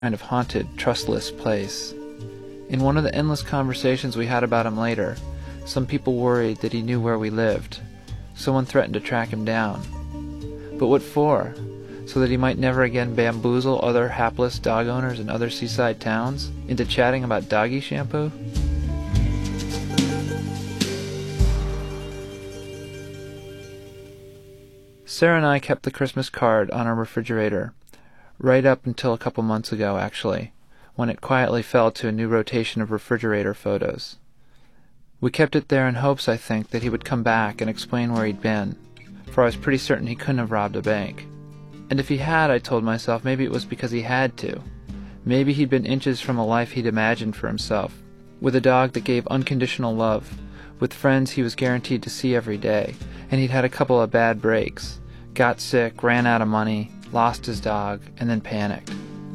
kind of haunted, trustless place. In one of the endless conversations we had about him later, some people worried that he knew where we lived. Someone threatened to track him down. But what for? So that he might never again bamboozle other hapless dog owners in other seaside towns into chatting about doggy shampoo? Sarah and I kept the Christmas card on our refrigerator, right up until a couple months ago, actually, when it quietly fell to a new rotation of refrigerator photos. We kept it there in hopes, I think, that he would come back and explain where he'd been, for I was pretty certain he couldn't have robbed a bank. And if he had, I told myself, maybe it was because he had to. Maybe he'd been inches from a life he'd imagined for himself, with a dog that gave unconditional love, with friends he was guaranteed to see every day, and he'd had a couple of bad breaks, got sick, ran out of money, lost his dog, and then panicked.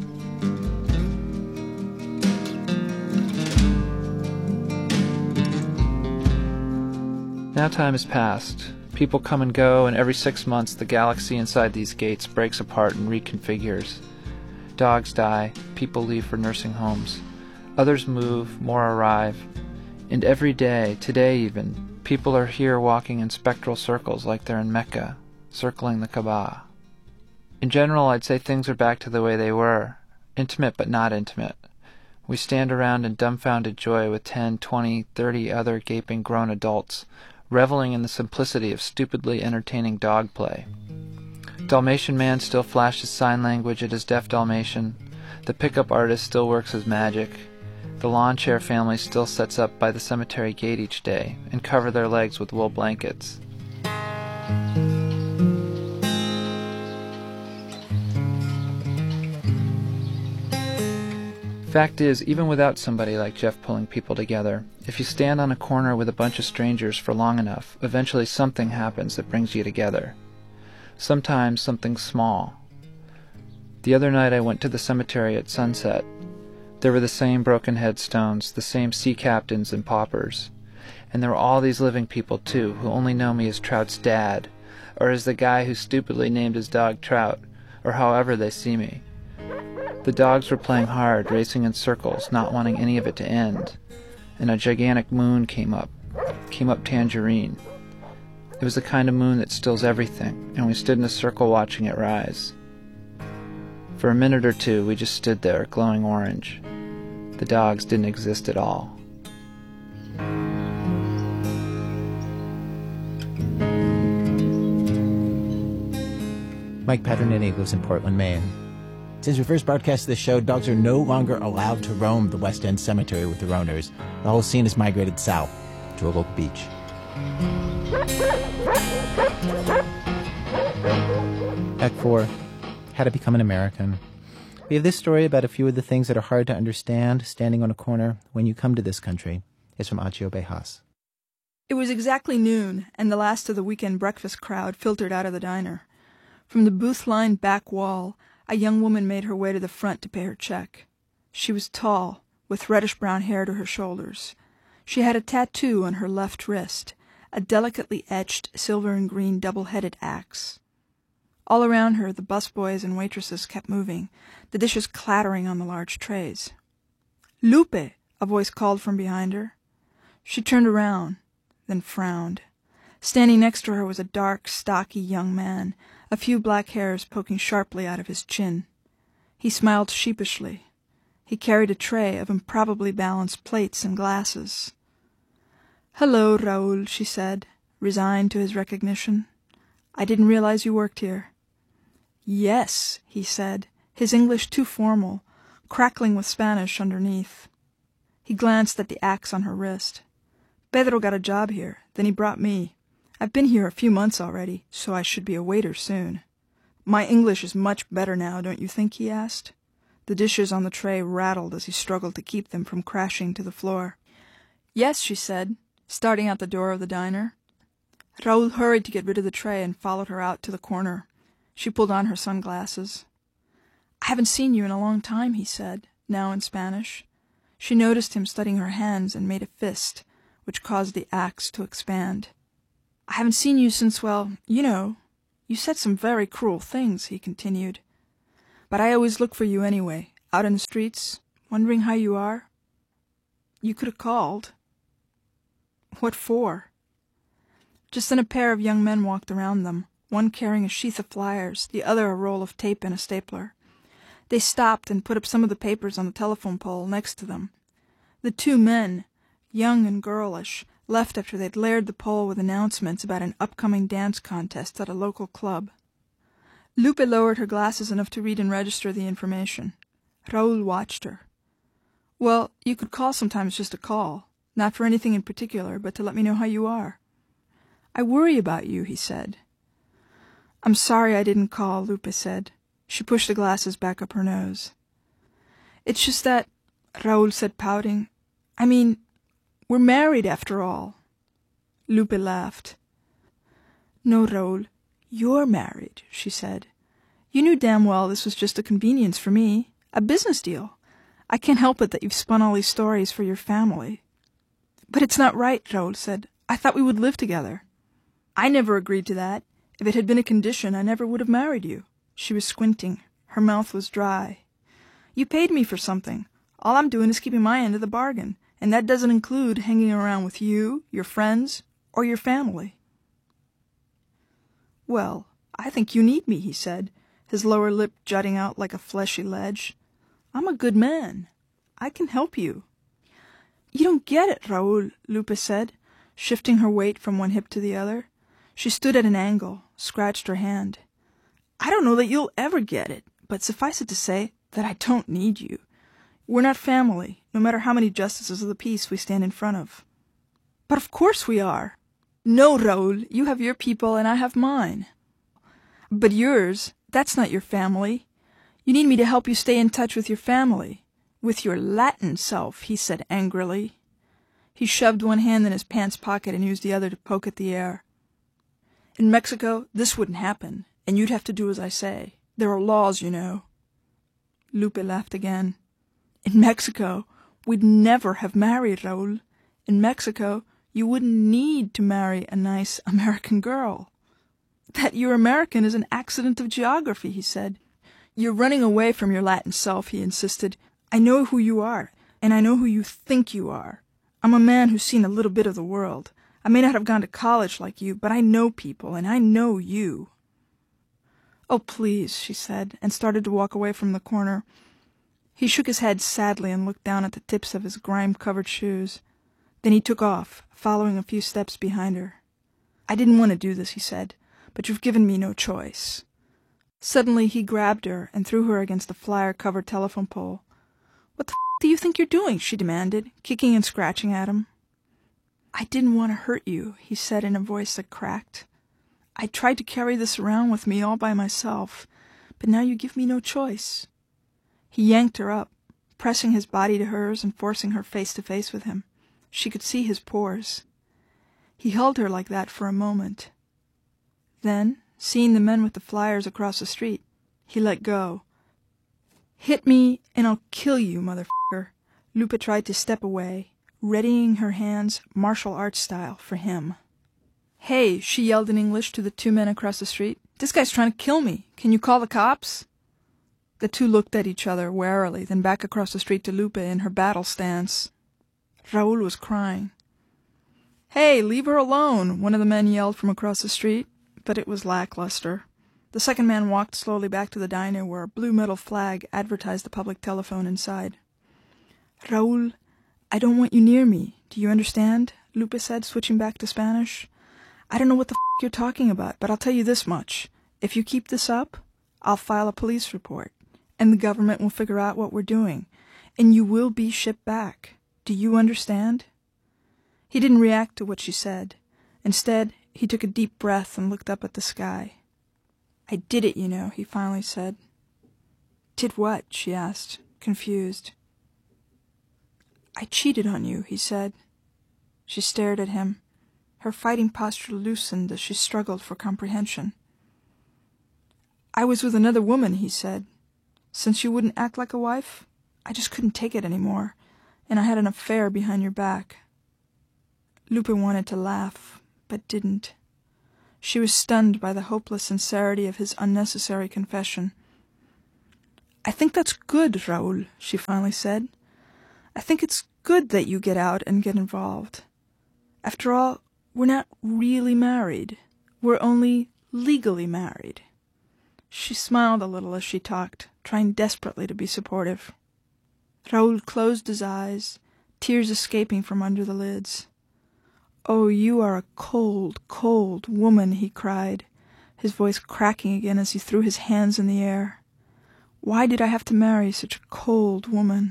Now time has passed. People come and go, and every 6 months the galaxy inside these gates breaks apart and reconfigures. Dogs die, people leave for nursing homes. Others move, more arrive. And every day, today even, people are here walking in spectral circles like they're in Mecca, circling the Kaaba. In general, I'd say things are back to the way they were, intimate but not intimate. We stand around in dumbfounded joy with 10, 20, 30 other gaping grown adults, reveling in the simplicity of stupidly entertaining dog play. Dalmatian Man still flashes sign language at his deaf Dalmatian. The pickup artist still works his magic. The lawn chair family still sets up by the cemetery gate each day and cover their legs with wool blankets. Fact is, even without somebody like Jeff pulling people together, if you stand on a corner with a bunch of strangers for long enough, eventually something happens that brings you together. Sometimes something small. The other night I went to the cemetery at sunset. There were the same broken headstones, the same sea captains and paupers. And there were all these living people, too, who only know me as Trout's dad, or as the guy who stupidly named his dog Trout, or however they see me. The dogs were playing hard, racing in circles, not wanting any of it to end. And a gigantic moon came up tangerine. It was the kind of moon that stills everything, and we stood in a circle watching it rise. For a minute or two, we just stood there, glowing orange. The dogs didn't exist at all. Mike Paternini lives in Portland, Maine. Since we first broadcast this show, dogs are no longer allowed to roam the West End Cemetery with their owners. The whole scene has migrated south to a local beach. Act 4, How to Become an American. We have this story about a few of the things that are hard to understand standing on a corner when you come to this country. It's from Accio Bejas. It was exactly noon, and the last of the weekend breakfast crowd filtered out of the diner. From the booth-lined back wall, a young woman made her way to the front to pay her check. She was tall, with reddish-brown hair to her shoulders. She had a tattoo on her left wrist, a delicately etched silver and green double-headed axe. All around her, the busboys and waitresses kept moving, the dishes clattering on the large trays. "Lupe!" a voice called from behind her. She turned around, then frowned. Standing next to her was a dark, stocky young man, a few black hairs poking sharply out of his chin. He smiled sheepishly. He carried a tray of improbably balanced plates and glasses. "Hello, Raoul," she said, resigned to his recognition. "I didn't realize you worked here." "Yes," he said, his English too formal, crackling with Spanish underneath. He glanced at the axe on her wrist. "Pedro got a job here, then he brought me. I've been here a few months already, so I should be a waiter soon." "My English is much better now, don't you think?" he asked. The dishes on the tray rattled as he struggled to keep them from crashing to the floor. "Yes," she said, starting out the door of the diner. Raoul hurried to get rid of the tray and followed her out to the corner. She pulled on her sunglasses. "I haven't seen you in a long time," he said, now in Spanish. She noticed him studying her hands and made a fist, which caused the axe to expand. "I haven't seen you since, well, you know. You said some very cruel things," he continued. "But I always look for you anyway. out in the streets, wondering how you are. You could have called. What for? Just then a pair of young men walked around them, one carrying a sheath of flyers, the other a roll of tape and a stapler. They stopped and put up some of the papers on the telephone pole next to them. The two men, young and girlish, left after they'd layered the pole with announcements about an upcoming dance contest at a local club. Lupe lowered her glasses enough to read and register the information. Raoul watched her. Well, you could call sometimes just to call, not for anything in particular, but to let me know how you are. I worry about you, he said. I'm sorry I didn't call, Lupe said. She pushed the glasses back up her nose. It's just that, Raoul said, pouting. I mean, we're married after all. Lupe laughed. No, Raoul, you're married, she said. You knew damn well this was just a convenience for me, a business deal. I can't help it that you've spun all these stories for your family. But it's not right, Raoul said. I thought we would live together. I never agreed to that. If it had been a condition, I never would have married you. She was squinting. Her mouth was dry. You paid me for something. All I'm doing is keeping my end of the bargain, and that doesn't include hanging around with you, your friends, or your family. Well, I think you need me, he said, his lower lip jutting out like a fleshy ledge. I'm a good man. I can help you. You don't get it, Raoul, Lupe said, shifting her weight from one hip to the other. She stood at an angle, scratched her hand. I don't know that you'll ever get it, but suffice it to say that I don't need you. We're not family, no matter how many justices of the peace we stand in front of. But of course we are. No, Raoul, you have your people and I have mine. But yours, that's not your family. You need me to help you stay in touch with your family. With your Latin self, he said angrily. He shoved one hand in his pants pocket and used the other to poke at the air. In Mexico, this wouldn't happen, and you'd have to do as I say. There are laws, you know. Lupe laughed again. In Mexico, we'd never have married, Raoul. In Mexico, you wouldn't need to marry a nice American girl. That you're American is an accident of geography, he said. You're running away from your Latin self, he insisted. I know who you are, and I know who you think you are. I'm a man who's seen a little bit of the world. I may not have gone to college like you, but I know people, and I know you. Oh, please, she said, and started to walk away from the corner. He shook his head sadly and looked down at the tips of his grime-covered shoes. Then he took off, following a few steps behind her. I didn't want to do this, he said, but you've given me no choice. Suddenly he grabbed her and threw her against the flyer-covered telephone pole. What the do you think you're doing? She demanded, kicking and scratching at him. I didn't want to hurt you, he said in a voice that cracked. I tried to carry this around with me all by myself, but now you give me no choice. He yanked her up, pressing his body to hers and forcing her face to face with him. She could see his pores. He held her like that for a moment. Then, seeing the men with the flyers across the street, he let go. Hit me and I'll kill you, motherfucker. Lupe tried to step away, readying her hands martial arts style for him. Hey, she yelled in English to the two men across the street. This guy's trying to kill me. Can you call the cops? The two looked at each other warily, then back across the street to Lupe in her battle stance. Raoul was crying. Hey, leave her alone, one of the men yelled from across the street, but it was lackluster. The second man walked slowly back to the diner where a blue metal flag advertised the public telephone inside. Raoul, I don't want you near me. Do you understand? Lupe said, switching back to Spanish. I don't know what the you're talking about, but I'll tell you this much. If you keep this up, I'll file a police report, and the government will figure out what we're doing, and you will be shipped back. Do you understand? He didn't react to what she said. Instead, he took a deep breath and looked up at the sky. I did it, you know, he finally said. Did what? She asked, confused. I cheated on you, he said. She stared at him. Her fighting posture loosened as she struggled for comprehension. I was with another woman, he said. Since you wouldn't act like a wife, I just couldn't take it anymore, and I had an affair behind your back. Lupe wanted to laugh, but didn't. She was stunned by the hopeless sincerity of his unnecessary confession. I think that's good, Raúl, she finally said. I think it's good that you get out and get involved. After all, we're not really married. We're only legally married. She smiled a little as she talked, trying desperately to be supportive. Raúl closed his eyes, tears escaping from under the lids. Oh, you are a cold, cold woman, he cried, his voice cracking again as he threw his hands in the air. Why did I have to marry such a cold woman?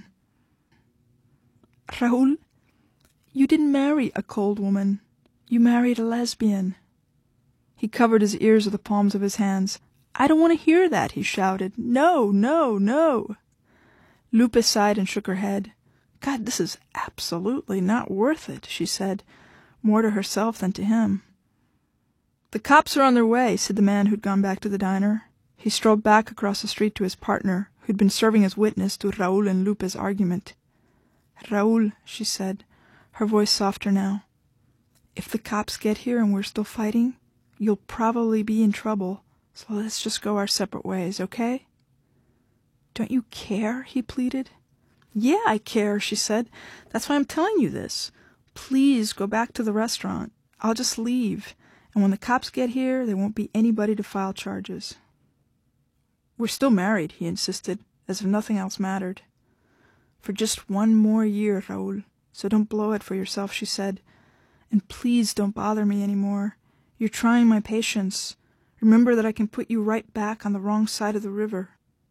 Raúl, you didn't marry a cold woman. You married a lesbian. He covered his ears with the palms of his hands. I don't want to hear that, he shouted. No, no, no. Lupe sighed and shook her head. God, this is absolutely not worth it, she said, more to herself than to him. The cops are on their way, said the man who'd gone back to the diner. He strolled back across the street to his partner, who'd been serving as witness to Raúl and Lupe's argument. Raúl, she said, her voice softer now, if the cops get here and we're still fighting, you'll probably be in trouble, so let's just go our separate ways, okay? Don't you care? He pleaded. Yeah, I care, she said. That's why I'm telling you this. Please go back to the restaurant. I'll just leave, and when the cops get here, there won't be anybody to file charges. We're still married, he insisted, as if nothing else mattered. For just one more year, Raúl, so don't blow it for yourself, she said. And please don't bother me anymore. You're trying my patience. Remember that I can put you right back on the wrong side of the river.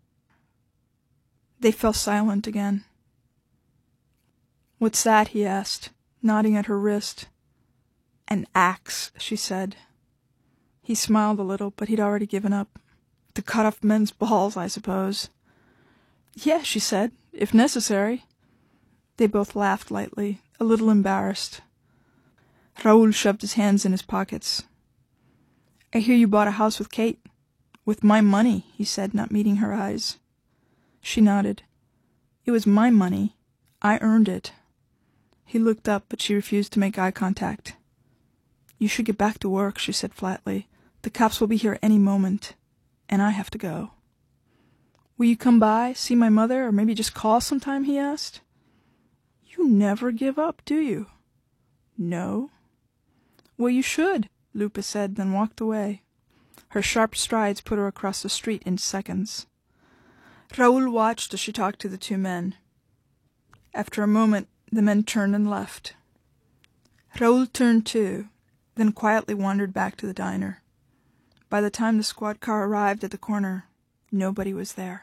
They fell silent again. What's that? He asked, nodding at her wrist. An axe, she said. He smiled a little, but he'd already given up. To cut off men's balls, I suppose. Yeah, she said, if necessary. They both laughed lightly, a little embarrassed. Raúl shoved his hands in his pockets. I hear you bought a house with Kate. With my money, he said, not meeting her eyes. She nodded. It was my money. I earned it. He looked up, but she refused to make eye contact. You should get back to work, she said flatly. The cops will be here any moment, and I have to go. Will you come by, see my mother, or maybe just call sometime, he asked. You never give up, do you? No. Well, you should, Lupe said, then walked away. Her sharp strides put her across the street in seconds. Raúl watched as she talked to the two men. After a moment, the men turned and left. Raúl turned too, then quietly wandered back to the diner. By the time the squad car arrived at the corner, nobody was there.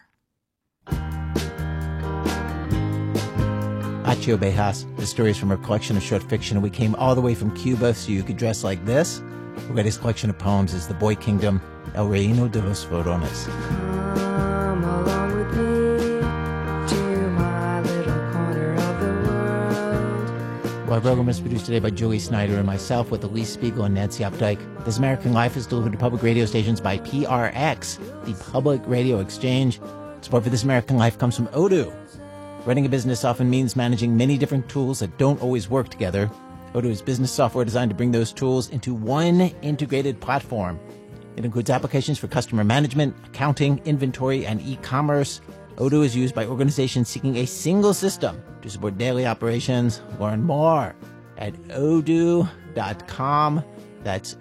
Accio Bejas. The story is from her collection of short fiction, and we came all the way from Cuba so you could dress like this. Her latest collection of poems is The Boy Kingdom, El Reino de los Florones. Come along with me to my little corner of the world. Our program is produced today by Julie Snyder and myself with Elise Spiegel and Nancy Updike. This American Life is delivered to public radio stations by PRX, the Public Radio Exchange. Support for This American Life comes from Odoo. Running a business often means managing many different tools that don't always work together. Odoo is business software designed to bring those tools into one integrated platform. It includes applications for customer management, accounting, inventory, and e-commerce. Odoo is used by organizations seeking a single system to support daily operations. Learn more at odoo.com. That's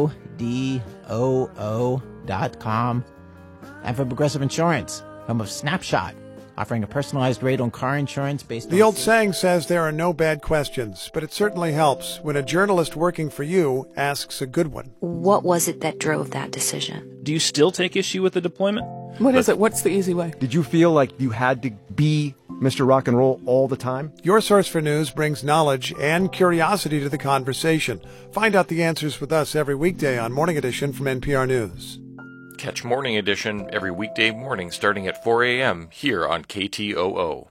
ODOO.com. And for Progressive Insurance, home of Snapshot, offering a personalized rate on car insurance based on... The old saying says there are no bad questions, but it certainly helps when a journalist working for you asks a good one. What was it that drove that decision? Do you still take issue with the deployment? What is it? What's the easy way? Did you feel like you had to be Mr. Rock and Roll all the time? Your Source for News brings knowledge and curiosity to the conversation. Find out the answers with us every weekday on Morning Edition from NPR News. Catch Morning Edition every weekday morning starting at 4 a.m. here on KTOO.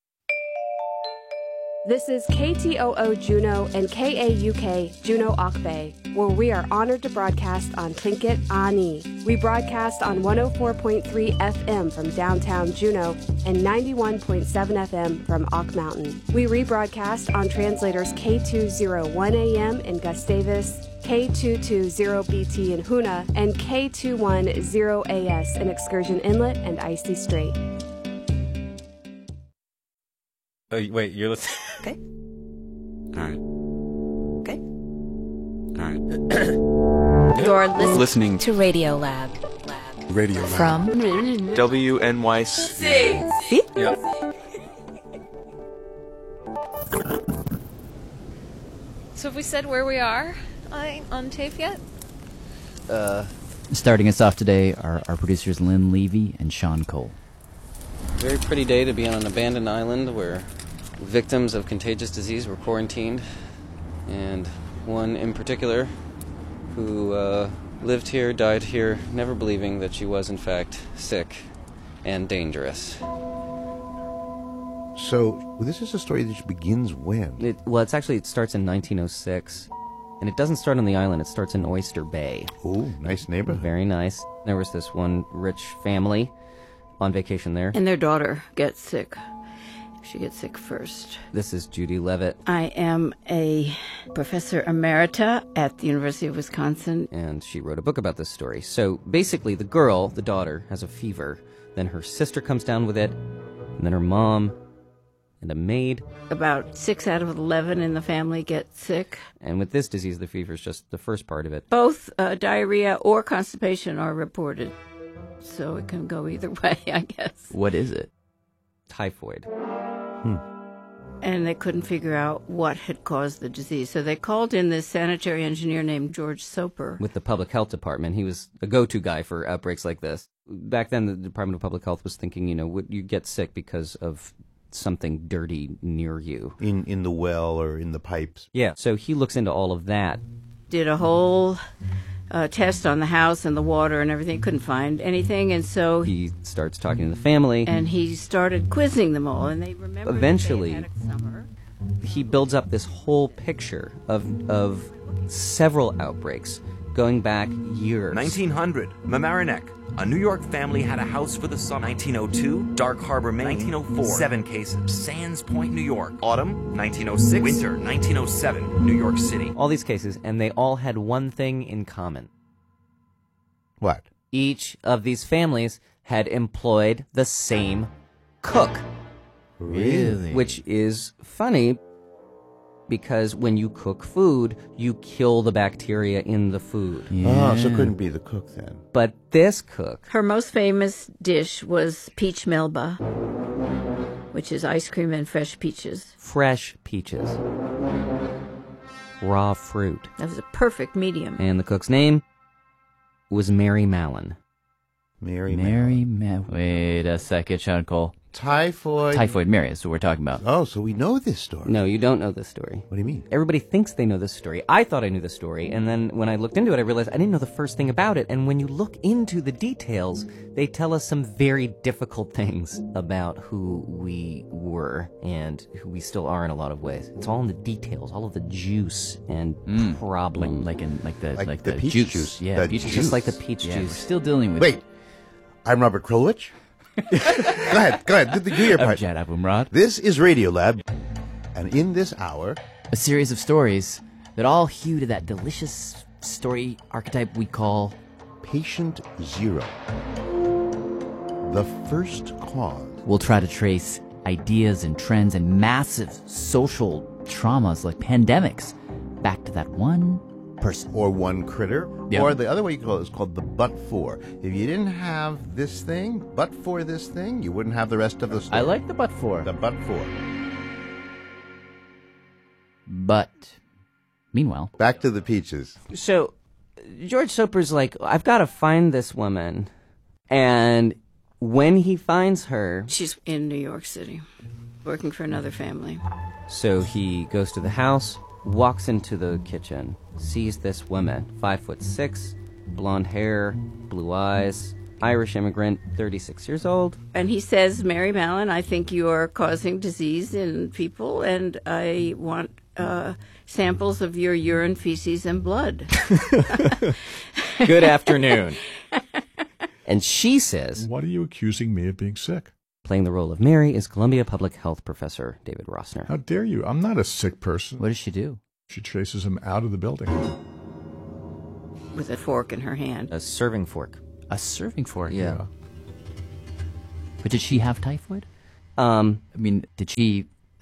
This is KTOO Juneau and KAUK Juneau Akbay, where we are honored to broadcast on Tlingit Ani. We broadcast on 104.3 FM from downtown Juneau and 91.7 FM from Auk Mountain. We rebroadcast on translators K201 AM in Gustavus, K220BT in Hoonah, and K210AS in Excursion Inlet and Icy Strait. Oh, wait, you're listening? Okay. All right. Okay. All right. You're listening to Radio Lab. Radio Lab. From WNYC. See? Yeah. So have we said where we are on tape yet? Starting us off today are our producers Lynn Levy and Sean Cole. Very pretty day to be on an abandoned island where victims of contagious disease were quarantined, and one in particular who lived here, died here, never believing that she was in fact sick and dangerous. So this is a story that begins when? It starts in 1906, and it doesn't start on the island, it starts in Oyster Bay. Oh, nice neighborhood. Very nice. There was this one rich family on vacation there. And their daughter gets sick. She gets sick first. This is Judy Levitt. I am a professor emerita at the University of Wisconsin. And she wrote a book about this story. So basically, the girl, the daughter, has a fever. Then her sister comes down with it. And then her mom and a maid. About 6 out of 11 in the family get sick. And with this disease, the fever is just the first part of it. Both diarrhea or constipation are reported. So it can go either way, I guess. What is it? Typhoid. And they couldn't figure out what had caused the disease. So they called in this sanitary engineer named George Soper. With the public health department. He was a go-to guy for outbreaks like this. Back then, the Department of Public Health was thinking, would you get sick because of something dirty near you? In the well or in the pipes. Yeah, so he looks into all of that. Did a whole test on the house and the water and everything. Couldn't find anything, and so he starts talking to the family. And he started quizzing them all, and they remember. Eventually, they had a summer. He builds up this whole picture of several outbreaks going back years. 1900, Mamaroneck. A New York family had a house for the summer. 1902, Dark Harbor, Maine. 1904, 7 cases. Sands Point, New York. Autumn, 1906. Winter, 1907, New York City. All these cases, and they all had one thing in common. What? Each of these families had employed the same cook. Really? Which is funny, because when you cook food, you kill the bacteria in the food. Yeah. Oh, so it couldn't be the cook then. But this cook... Her most famous dish was peach melba, which is ice cream and fresh peaches. Fresh peaches. Raw fruit. That was a perfect medium. And the cook's name was Mary Mallon. Mary Mallon. Wait a second, Sean Cole. Typhoid Mary is what we're talking about. Oh, so we know this story. No, you don't know this story. What do you mean? Everybody thinks they know this story. I thought I knew the story, and then when I looked into it, I realized I didn't know the first thing about it. And when you look into the details, they tell us some very difficult things about who we were and who we still are in a lot of ways. It's all in the details, all of the juice and problem. Like the peach juice. Yeah, the peach juice. Just like the peach juice. We're still dealing with... Wait, I'm Robert Krulwich. Go ahead. Do your part. I'm Jad Abumrad. This is Radiolab, and in this hour, a series of stories that all hew to that delicious story archetype we call Patient Zero. The first cause. We'll try to trace ideas and trends and massive social traumas like pandemics back to that one person. Or one critter. Yep. Or the other way you call it is called the but-for. If you didn't have this thing, but for this thing, you wouldn't have the rest of the story. I like the but-for. The but-for. But, meanwhile... Back to the peaches. So, George Soper's like, I've got to find this woman. And when he finds her... She's in New York City, working for another family. So he goes to the house, walks into the kitchen, sees this woman, 5'6", blonde hair, blue eyes, Irish immigrant, 36 years old. And he says, Mary Mallon, I think you are causing disease in people, and I want samples of your urine, feces, and blood. Good afternoon. And she says... What are you accusing me of being sick? Playing the role of Mary is Columbia Public Health professor David Rossner. How dare you? I'm not a sick person. What does she do? She chases him out of the building. With a fork in her hand. A serving fork. A serving fork? Yeah. But did she have typhoid? I mean, did she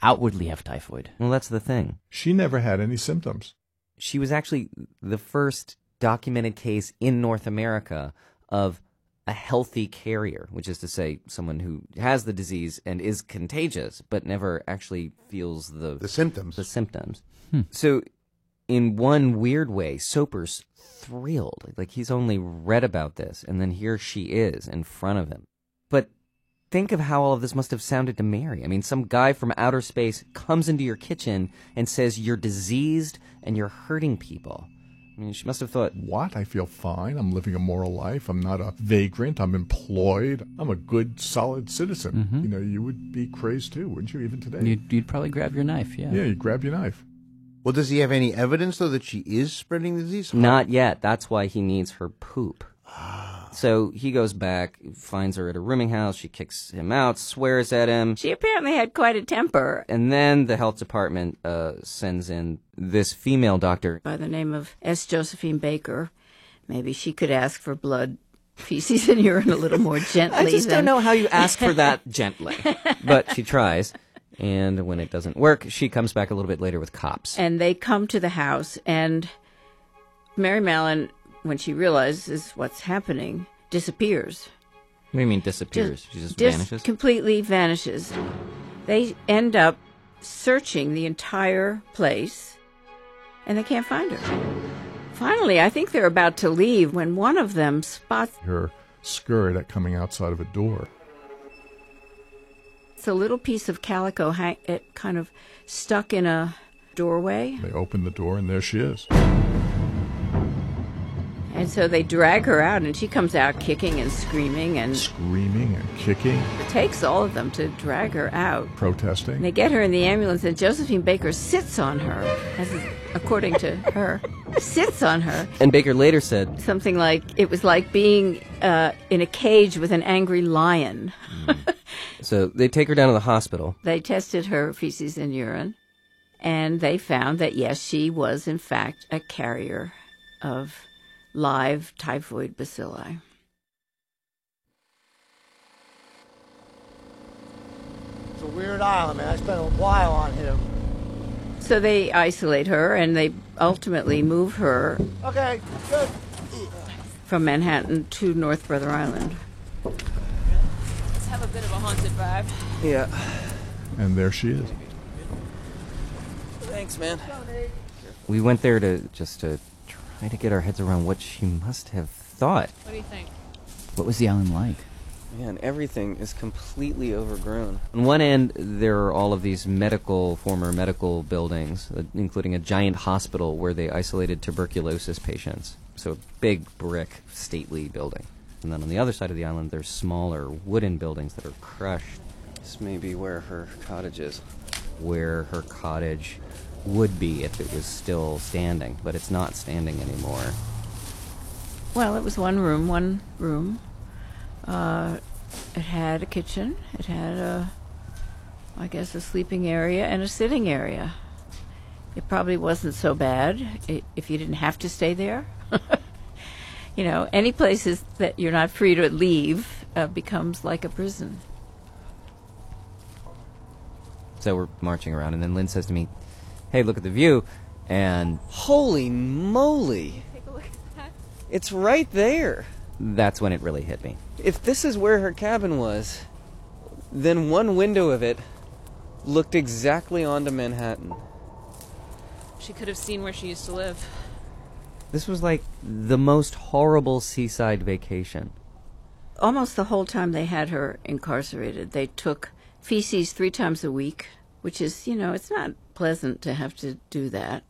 outwardly have typhoid. Well, that's the thing. She never had any symptoms. She was actually the first documented case in North America of a healthy carrier, which is to say someone who has the disease and is contagious, but never actually feels the symptoms. So in one weird way, Soper's thrilled. Like, he's only read about this, and then here she is in front of him. But think of how all of this must have sounded to Mary. I mean, some guy from outer space comes into your kitchen and says you're diseased and you're hurting people. I mean, she must have thought, what? I feel fine. I'm living a moral life. I'm not a vagrant. I'm employed. I'm a good, solid citizen. Mhm. You know, you would be crazed too, wouldn't you, even today? You'd probably grab your knife, yeah. Yeah, you'd grab your knife. Well, does he have any evidence, though, that she is spreading the disease? not yet. That's why he needs her poop. So he goes back, finds her at a rooming house. She kicks him out, swears at him. She apparently had quite a temper. And then the health department sends in this female doctor By the name of S. Josephine Baker. Maybe she could ask for blood, feces, and urine a little more gently. I just don't know how you ask for that gently. But she tries. And when it doesn't work, she comes back a little bit later with cops. And they come to the house, and Mary Mallon, when she realizes what's happening, disappears. What do you mean disappears? She just Just vanishes? completely vanishes. They end up searching the entire place, and they can't find her. Finally, I think they're about to leave when one of them spots Her skirt coming outside of a door. a little piece of calico kind of stuck in a doorway. They open the door, and there she is. And so they drag her out, and she comes out kicking and screaming. And Screaming and kicking, it takes all of them to drag her out. protesting. And they get her in the ambulance, and Josephine Baker sits on her, according to her, sits on her. And Baker later said Something like, it was like being in a cage with an angry lion. So they take her down to the hospital. They tested her feces and urine, and they found that, yes, she was, in fact, a carrier of live typhoid bacilli. It's a weird island, man. I spent a while on here. So they isolate her, and they ultimately move her Okay, good. from Manhattan to North Brother Island. Let's have a bit of a haunted vibe. Yeah. And there she is. Thanks, man. We went there to try to get our heads around what she must have thought. What do you think? What was the island like? Man, everything is completely overgrown. On one end, there are all of these former medical buildings, including a giant hospital where they isolated tuberculosis patients. So a big brick, stately building. And then on the other side of the island, there's smaller wooden buildings that are crushed. This may be where her cottage is. Where her cottage would be if it was still standing, but it's not standing anymore. Well, it was one room. It had a kitchen. It had I guess, a sleeping area and a sitting area. It probably wasn't so bad if you didn't have to stay there. You know, any places that you're not free to leave becomes like a prison. So we're marching around, and then Lynn says to me, "Hey, look at the view," and Holy moly! Take a look at that. It's right there. that's when it really hit me. If this is where her cabin was, then one window of it looked exactly onto Manhattan. She could have seen where she used to live. This was like the most horrible seaside vacation. Almost the whole time they had her incarcerated, they took feces 3 times a week, which is, you know, it's not pleasant to have to do that.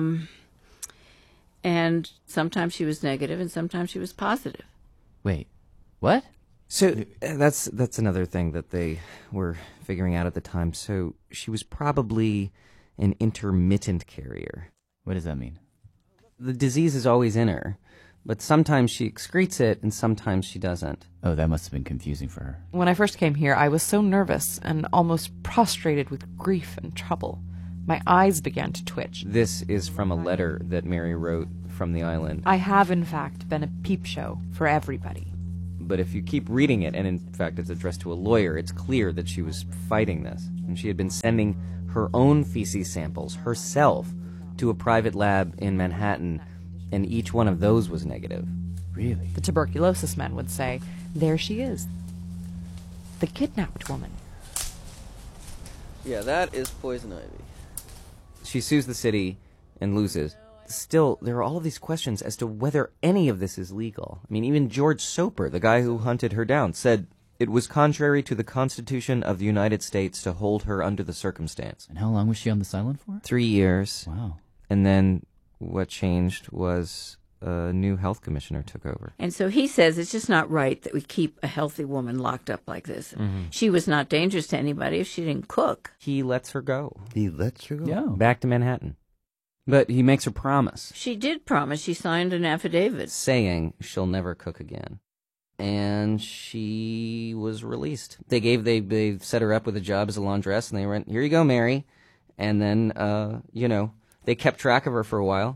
And sometimes she was negative and sometimes she was positive. Wait, what? So that's another thing that they were figuring out at the time. So she was probably an intermittent carrier. What does that mean? The disease is always in her, but sometimes she excretes it and sometimes she doesn't. Oh, that must have been confusing for her. When I first came here, I was so nervous and almost prostrated with grief and trouble. My eyes began to twitch. This is from a letter that Mary wrote from the island. I have, in fact, been a peep show for everybody. But if you keep reading it, and in fact it's addressed to a lawyer, it's clear that she was fighting this. And she had been sending her own feces samples herself to a private lab in Manhattan, and each one of those was negative. Really? The tuberculosis men would say, there she is, the kidnapped woman. Yeah, that is poison ivy. She sues the city and loses. Still, there are all of these questions as to whether any of this is legal. I mean, even George Soper, the guy who hunted her down, said it was contrary to the Constitution of the United States to hold her under the circumstance. And how long was she on this island for? 3 years. Wow. And then what changed was a new health commissioner took over. And so he says it's just not right that we keep a healthy woman locked up like this. Mm-hmm. She was not dangerous to anybody if she didn't cook. He lets her go. He lets her go? Yeah. Back to Manhattan. But he makes her promise. She did promise. She signed an affidavit Saying she'll never cook again. And she was released. They set her up with a job as a laundress, and they went, here you go, Mary. And then, they kept track of her for a while.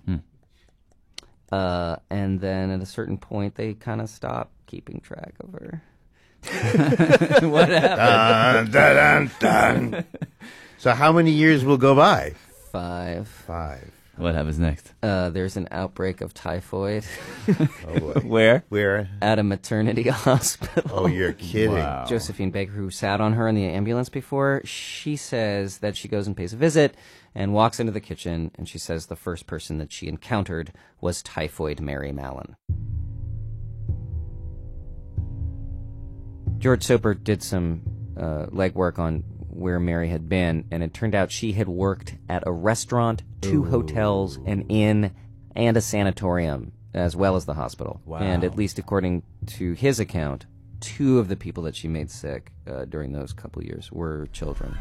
And then at a certain point, they kind of stopped keeping track of her. What happened? Dun, dun, dun. So how many years will go by? 5. What happens next? There's an outbreak of typhoid. Oh boy. Where? At a maternity hospital. Oh, you're kidding. Wow. Josephine Baker, who sat on her in the ambulance before, she says that she goes and pays a visit and walks into the kitchen, and she says the first person that she encountered was Typhoid Mary Mallon. George Soper did some legwork on where Mary had been, and it turned out she had worked at a restaurant, 2 hotels, an inn, and a sanatorium, as well as the hospital. Wow. And at least according to his account, 2 of the people that she made sick during those couple years were children.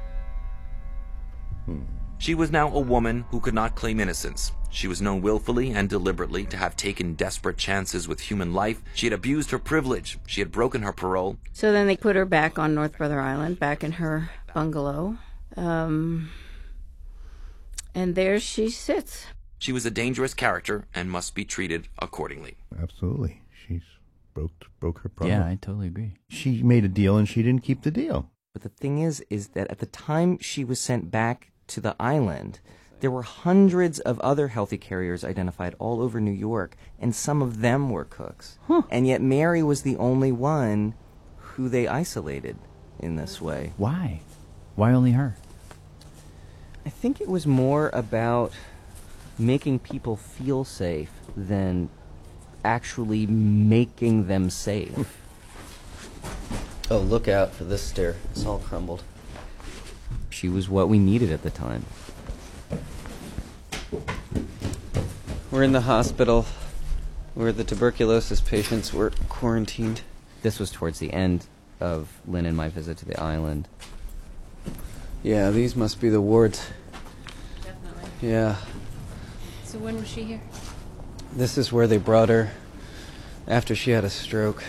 She was now a woman who could not claim innocence. She was known willfully and deliberately to have taken desperate chances with human life. She had abused her privilege. She had broken her parole. So then they put her back on North Brother Island, back in her bungalow. And there she sits. She was a dangerous character and must be treated accordingly. Absolutely. She's broke her promise. Yeah, I totally agree. She made a deal and she didn't keep the deal. But the thing is that at the time she was sent back to the island, there were hundreds of other healthy carriers identified all over New York, and some of them were cooks. And yet Mary was the only one who they isolated in this way. Why? Why only her? I think it was more about making people feel safe than actually making them safe. Oh, look out for this stair. It's all crumbled. She was what we needed at the time. We're in the hospital where the tuberculosis patients were quarantined. This was towards the end of Lynn and my visit to the island. Yeah, these must be the wards. Definitely. Yeah. So when was she here? This is where they brought her after she had a stroke.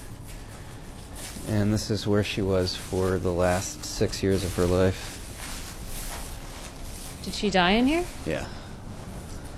And this is where she was for the last 6 years of her life. Did she die in here? Yeah.